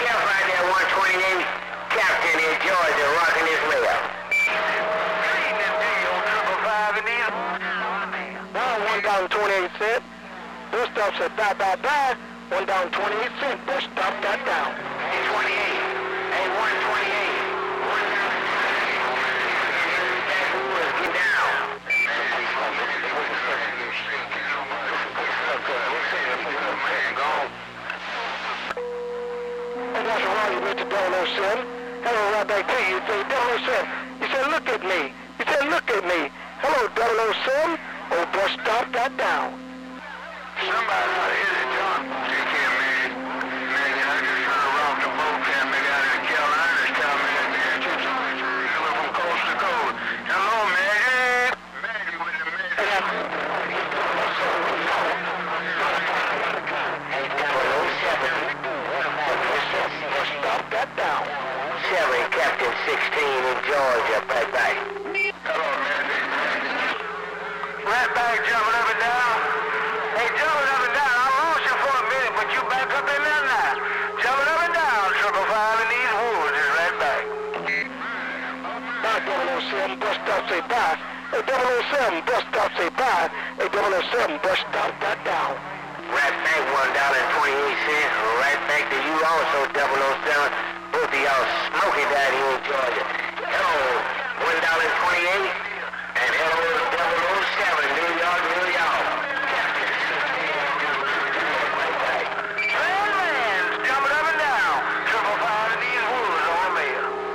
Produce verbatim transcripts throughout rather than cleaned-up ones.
Jeff right there, one twenty-eight, Captain in Georgia, rocking his mail. Now one down twenty-eight cent. Bus stop said bye, bye, bye. One down twenty-eight cent. Bus stop got down. eight twenty-eight. Hey, one twenty-eight. One down. Get down. And that's why you Mister double oh seven. Hello, right back to you. You say double oh seven. You said, look at me. You said, look at me. Hello, double oh seven. Oh, bus stop got down. Somebody out here that John. Take care, man. Man, I just heard around the boat camp. They got in the Carolinas town, man. Man, two times from coast to coast. Hello, Maggie. Maggie with the man. Hey, double oh seven. Bus stop got down. Seven, Captain sixteen in Georgia. Bye-bye. Hello, man. Right back, jumping up and down. Hey, jumping up and down. I lost you for a minute, but you back up in there now. Jumping up and down, triple five in these woods is right back. Now double oh seven, bus stop say bye. Hey, double oh seven, bus stop say bye. Hey, double oh seven, bus stop got down. Right back, one dollar and twenty-eight cents. Right back to you also, double oh seven. Both of y'all smoking down here in Georgia. Hello, one dollar and twenty-eight. And hello, double oh seven, New York, New York. Landman's jumping up and down. Triple five in these woods on me.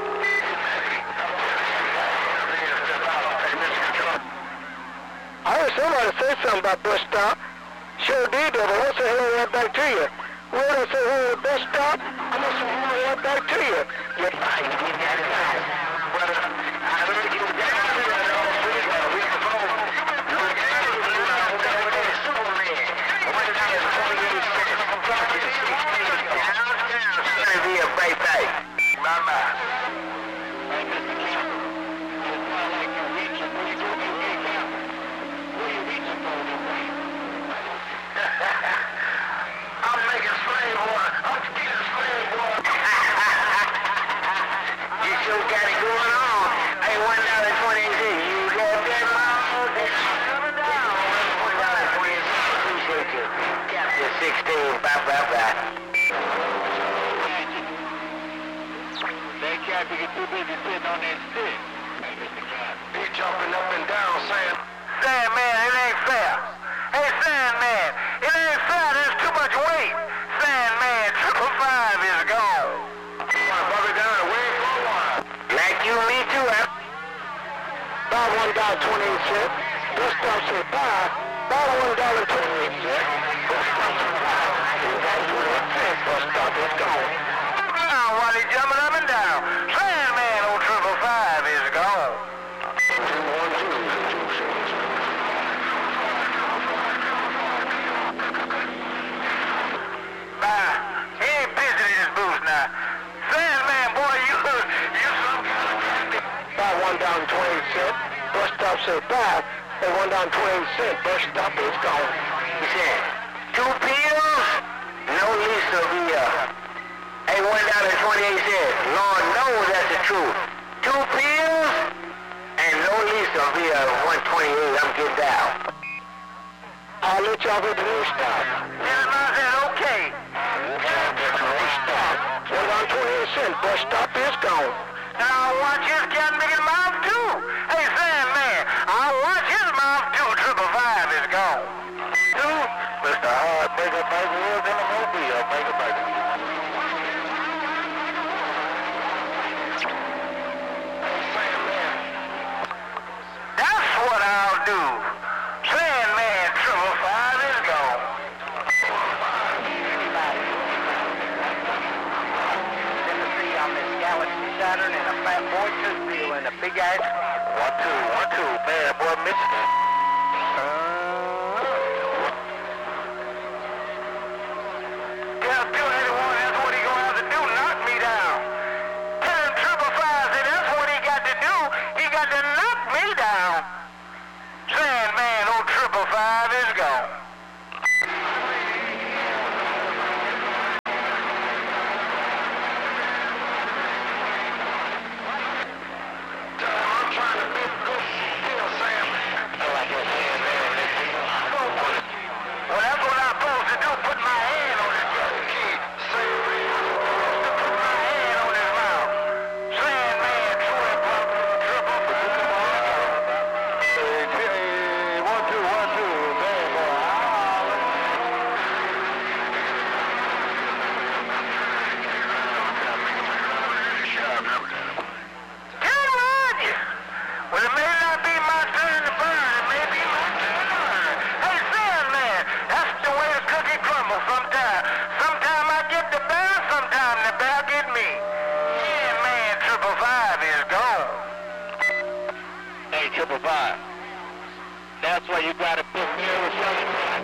I heard somebody say something about bus stop. Sure did, double. I say hello right back to you. When I say hello bus stop, I'm going to say hello right back to you. You're right. You got it right. Brother, I heard you down there. We can go. Right back. Bye-bye. I'm making slave water. I'm getting slave water. You sure got it going on. Hey, one dollar twenty-eight cents. You got that mouth? Coming down. One dollar twenty-eight cents. Appreciate you. Captain sixteen. Bye, bye, bye. That cat be too busy sitting on that stick. He jumping up and down saying, Sandman, it ain't fair. Hey, Sandman, it ain't fair. There's too much weight. Sandman, triple five is gone. brother down the way for a while. Like you, me too, huh? Buy one dollar twenty-eight cents. Bus stop say bye. Buy one dollar twenty-eight cents. Bus stop say bye. One dollar twenty-eight cents. Bus stop is gone. Now, while he jumping up and down, Sandman on triple five is gone. One, two, two, six. Nah, he ain't busy in his booth now. Sandman, boy, you, you some kind of candy. Buy one dollar twenty-eight cents. Bus stop say bye. And one dollar twenty-eight cents. Bus stop is gone. He said, two pills, no Lisa Villa. Hey, one dollar twenty-eight cents. Lord knows that's the truth. Two pills and no Lisa Villa. one twenty-eight. I'm getting down. I'll let y'all get the new stop. Gentlemen, I said, okay. New stop. one dollar twenty-eight cents. Bus stop is gone. Now watch his cat make his mouth too. Hey, Sandman, I'll watch his mouth too. Triple five is gone. Two. Mister Hard Burger Burger is in the mobile. Burger Burger. That's what I'll do. Sandman, triple five is gone. Tennessee on this Galaxy Saturn and a Fat Boy tooth peel and a big ass. One, two, one, two, bad boy Michigan. Tell two eighty-one that's what he gonna have to do, knock me down. Tell him triple five, say that's what he got to do. He got to knock me down. Sandman on triple five is gone. why you gotta put me with something.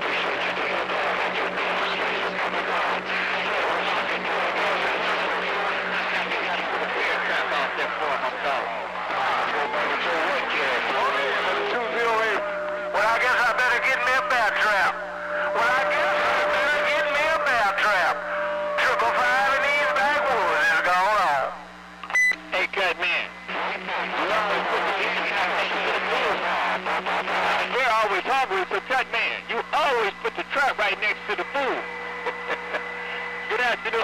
Well, I guess I better get me a bear trap. Well, I guess I better get me a bear trap. Triple five in these backwoods is going on. Hey, cut man. We're always hungry for cut man. You always put the trap right next to the food. Get out to the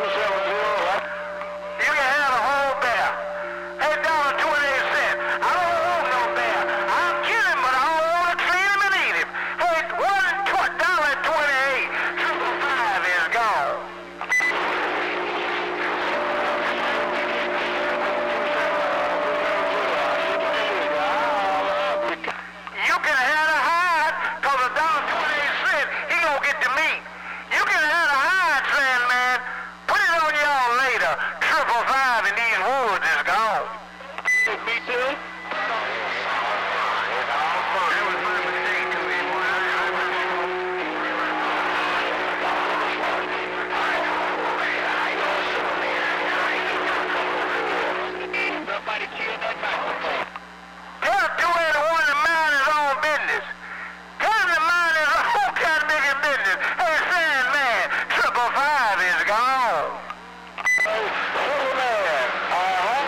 You can have a whole bear. Hey, dollar twenty-eight cents. I don't want no bear. I'll kill him, but I don't want to clean him and eat him. Hey, one dollar twenty-eight. Triple five is gone. You can have a hide, cause a dollar twenty-eight cents, he gonna get the meat. You can have a hide, Sandman. Put it on y'all later. Triple five in these woods is gone. Me too. Somebody killed that microphone. Tell two eighty-one to mind his own business. Tell him to mind his own kind of bigger business. Hey, Sandman, triple five is gone. Oh, Superman. Uh-huh.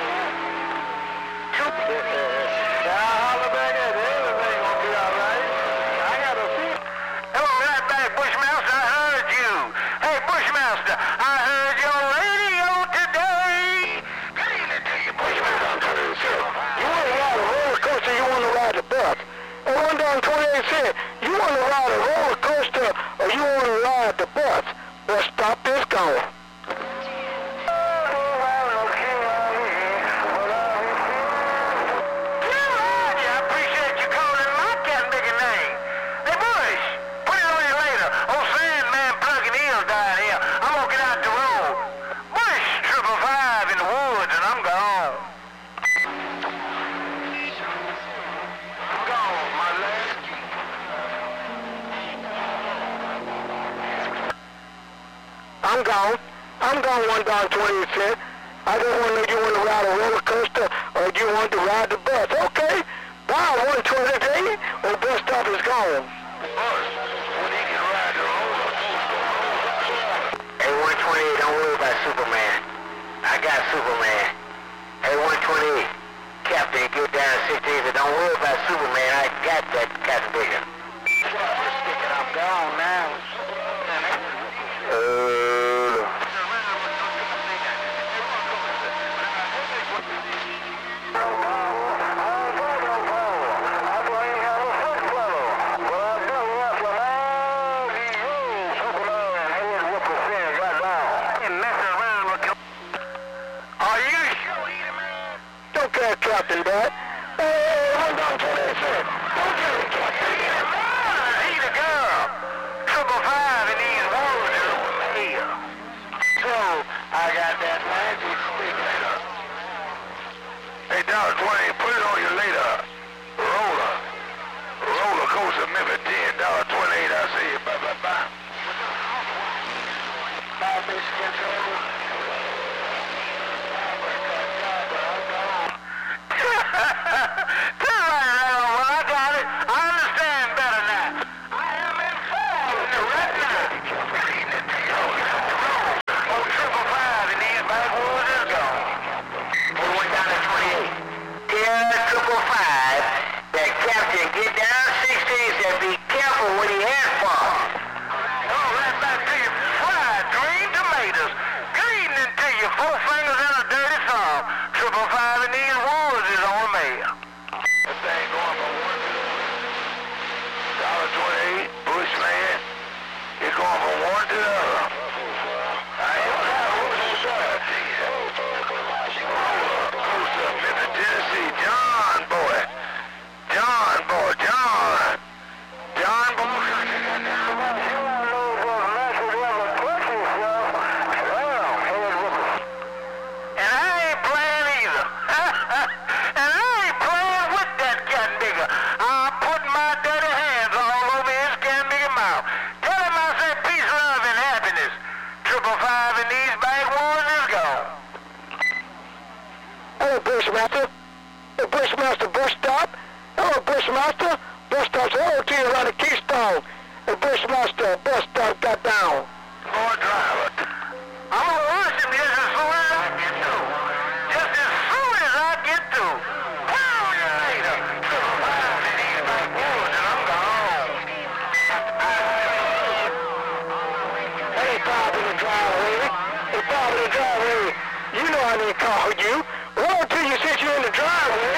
Now, holler back at it. Everything gonna be all right. I got a few. Hello, right back, Bushmaster. I heard you. Hey, Bushmaster, I heard your radio today. Good evening to you, Bushmaster. You want to ride a roller coaster, you want to ride the bus. Hey, one dollar twenty-eight cents. You want to ride a roller coaster or you want to ride the bus? Well, stop this going. I appreciate you calling my cat bigger name. Hey, Bush, put it on you later. Old Sandman plugging eels down here. I'm gonna get out the road. Bush, triple five in the woods, and I'm gone. I'm gone, my lad. I'm gone. I'm gone one dollar twenty-eight cents. I just want to know you want to ride a roller coaster or you want to ride the bus. Okay. Bye, one twenty-eight or bus stop is gone. Bus, when he can ride the roller coaster. Hey, one twenty-eight, don't worry about Superman. I got Superman. Hey, one twenty-eight, Captain, get down sixteen, but don't worry about Superman. I got that cat bigger. I'm gone now. Uh... Captain Dad. Hey, one dollar twenty-eight cents. Don't get it, Captain. He the girl. Triple five in these woods is over here. So, I got that magic stick. Hey, dollar twenty, put it on you later. Roller. Roller coaster, maybe ten, dollar twenty-eight. I see you. Bye, bye, bye. Bye, Mister Controller. When he has fun. Oh, right back to you. Fried green tomatoes. Bushmaster. Hey, Bushmaster, bus stop. Hello, Bushmaster. Bus stop's hello to you around the Keystone. Hey, Bushmaster, bus stop got down. More driver. I'm gonna watch him just as soon as I get to. Just as soon as I get to. Pow you later. Triple five in these backwoods and I'm gone. Hey, Bob in the driveway. Hey, Bob in the driveway. You know I didn't call you. Well, until you since you're in the driveway.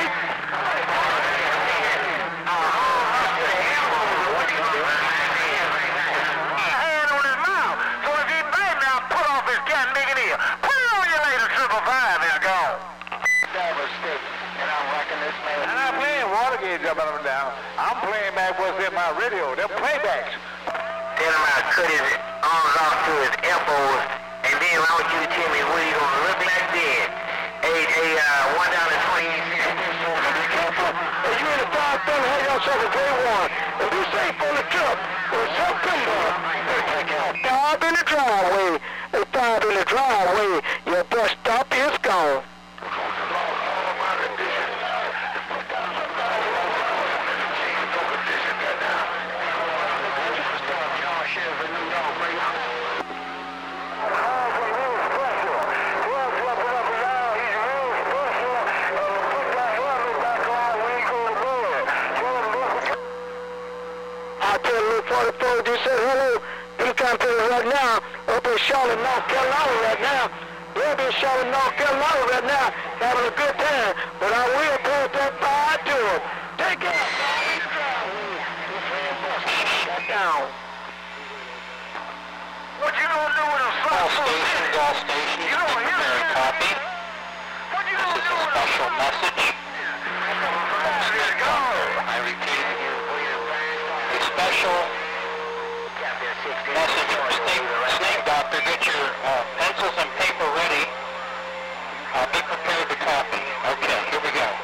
Jumping up and down. I'm playing back what's in my radio. They're playbacks. Tell him I cut his arms off to his elbows, and then I want you to tell me what he gonna look like then. Hey, hey, uh, one dollar twenty-eight cents. If you in the five thunder, have yourself a great one. And be safe on the trip. In September. Bob in the driveway. Hey, Bob in the driveway. Your bus stop is gone. forty-four just said hello. He's trying to right now. Up in Charlotte, North Carolina right now. They'll be in Charlotte, North Carolina right now, having a good time. But I will put that fire to them. Take it. Shut down. What you gonna do with a All stations, all stations, You don't hear prepare a copy. What you This gonna is do a with special message. Let's go. I repeat, a special message from Snake, Snake Doctor. Get your uh, pencils and paper ready. Uh, be prepared to copy. Okay, here we go.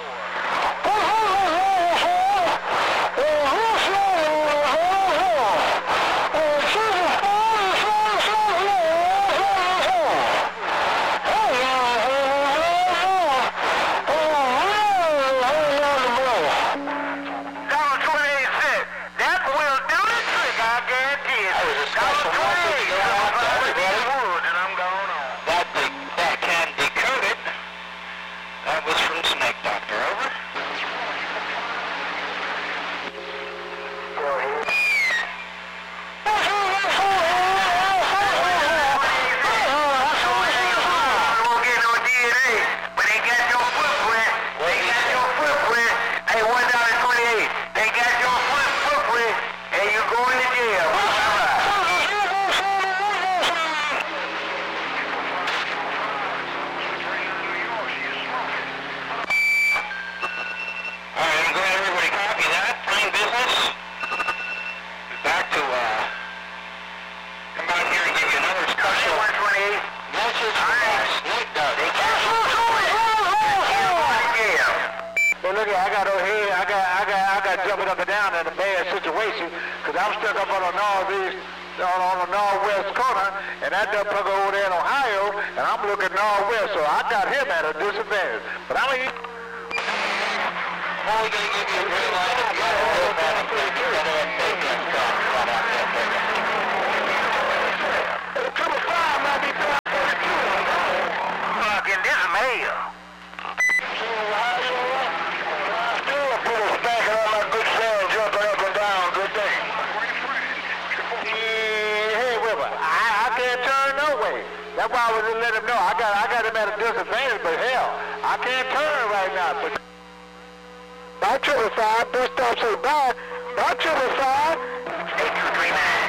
I'm stuck up on the northeast, on, on the northwest corner, and that dumb plug over there in Ohio, and I'm looking northwest, so I got him at a disadvantage. But I'm gonna. How are we gonna give you a green light if you have a real bad effect? You're gonna have taken right out there. Triple five might be five forty-two. Fucking this mail. Still put a spanking on my good friend jumping up and down. Good day. That's why I was just let him know. I got I got him at a disadvantage, but hell, I can't turn right now. But By triple five, bus stop say bye. By triple five. eight two three nine.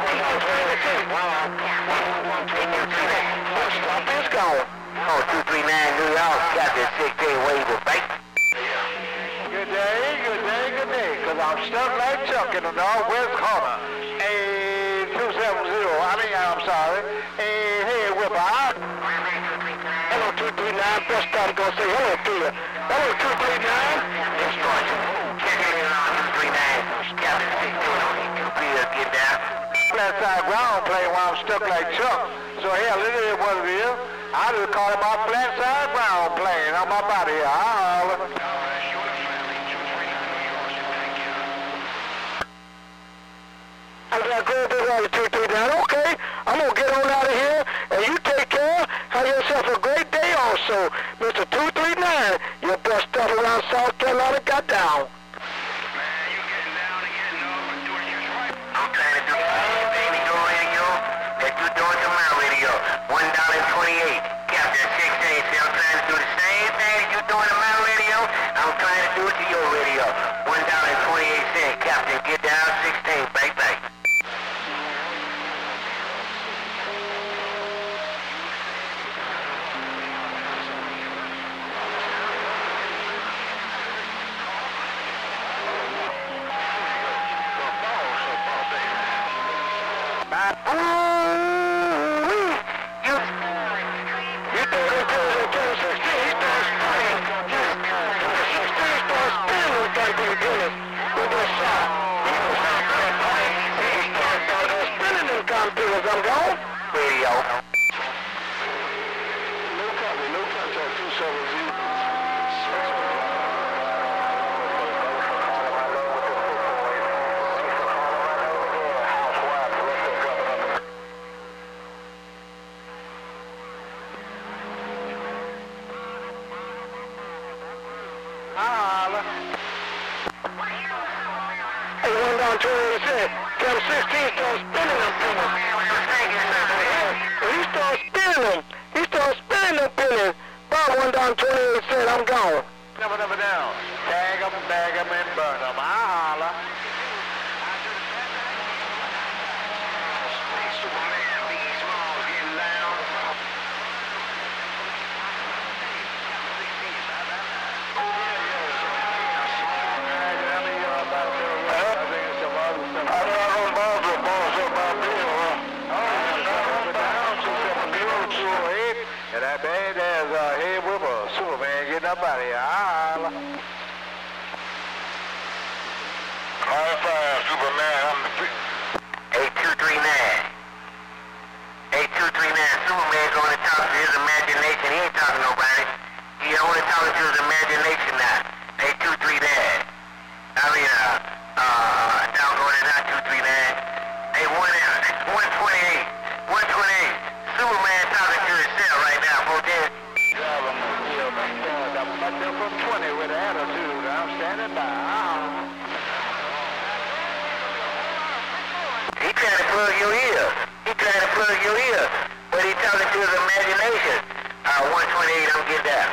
Bus stop is gone. Oh, two three nine New York, Captain six eight waiver, right? good day, good day, good day, because I'm stuck like Chuck in the northwest corner. A two seven zero, I mean, I'm sorry. A hey, whipper out. Hello, two three nine. Bus stop gonna say hello to you. Hello, two three nine. Instruction. Check it in on two three nine. Captain six eight on E two P, get down. Flat side ground plane while I'm stuck like Chuck. So hell, it is what it is. I just caught him off flat side ground plane on my body here. I holler. I got good to go to two three nine. Okay, I'm going to get on out of here, and you take care. Have yourself a great day also. Mister two three nine, your best stuff around South Carolina got down. I'm trying to do the same thing to your radio that you're doing to my radio. one dollar twenty-eight. Captain sixteen. See, I'm trying to do the same thing that you're doing to my radio. I'm trying to do it to your radio. one dollar twenty-eight cents. Captain, get down sixteen. Bye bye. I'm gone. Radio. No copy, no contact, two seven zero. Hey, one down twenty-eight cents. Cam sixteen starts spinning them pennies. He starts spinning them. He starts spinning them pennies. About one down twenty-eight cents. I'm gone. Never, never down. Tag them, bag them, and burn them. I holler. And that bad ass uh, head whipper, Superman getting up out of here. I holler. Call five, Superman. I'm the eight two three nine. eight two three nine. Superman's going to talk to his imagination. He ain't talking to nobody. He only talking to his imagination now. eight two three nine. I mean, uh, uh, download it not two three nine. Hey, one, one twenty-eight. one twenty-eight. Superman talking to himself right now, both ends. Yeah, I'm back there from twenty with an attitude. I'm standing by. Uh-huh. He trying to plug your ear. He trying to plug your ear. But he talking to his imagination. Uh, one twenty-eight, I'm getting down.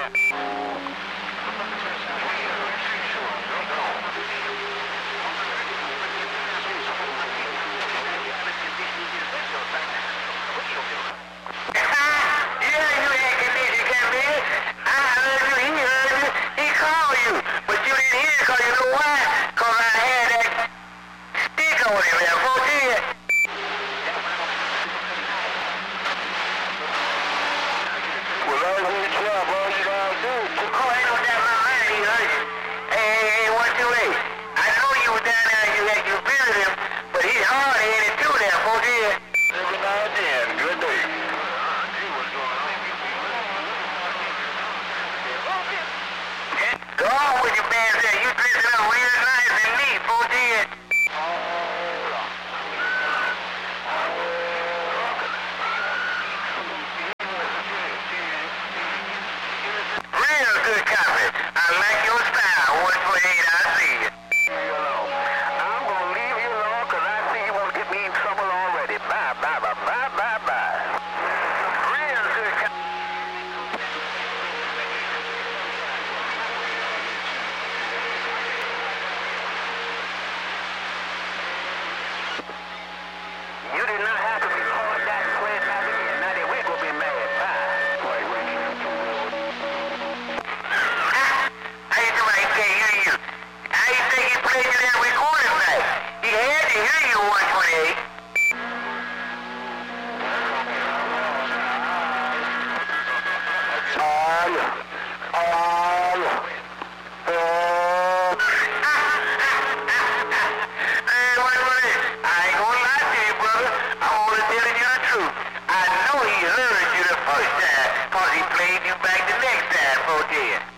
Go on with your bands there. You dressing up real nice and neat, both of you. Real good copy. I like your style. one twenty-eight, I see you. I'm going to leave you alone because I see you want to get me in trouble already. Bye, bye, bye, bye, bye, bye. Real good copy. You did not have to record that square back again. Now that we're going to be mad. Bye. How you doing? He can't hear you. How you think he played you that recording back? He had to hear you, one twenty-eight. Oh, yeah. Oh, yeah. Hey, wait a minute. I ain't gonna lie to you, brother. I'm only telling you the truth. I know he heard you the first time. paid you back the next time, four ten.